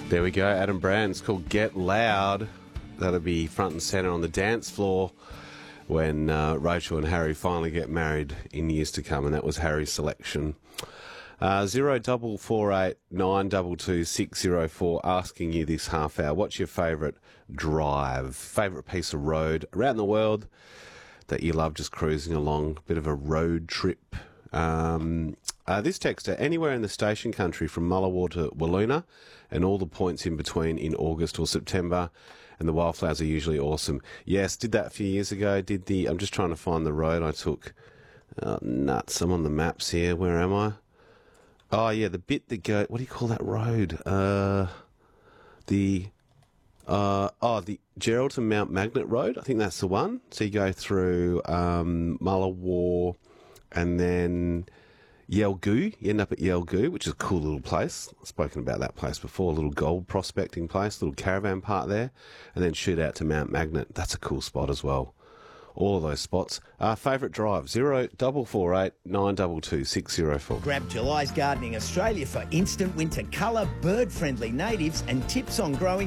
There we go, Adam Brand. It's called Get Loud. That'll be front and centre on the dance floor when Rachel and Harry finally get married in years to come, and that was Harry's selection. 0448 922 604, asking you this half hour, what's your favourite drive, favourite piece of road around the world that you love just cruising along, a bit of a road trip? This texter, anywhere in the station country from Mullawar to Walloona and all the points in between in August or September, and the wildflowers are usually awesome. Yes, did that a few years ago. I'm just trying to find the road I took. Nuts, I'm on the maps here. Where am I? Oh, yeah, the bit that go... What do you call that road? The Geraldton Mount Magnet Road. I think that's the one. So you go through Mullawar and then Yelgoo. You end up at Yelgoo, which is a cool little place. I've spoken about that place before. A little gold prospecting place, little caravan park there. And then shoot out to Mount Magnet. That's a cool spot as well. All of those spots. Favourite drive, 0448 922 604. Grab July's Gardening Australia for instant winter colour, bird-friendly natives and tips on growing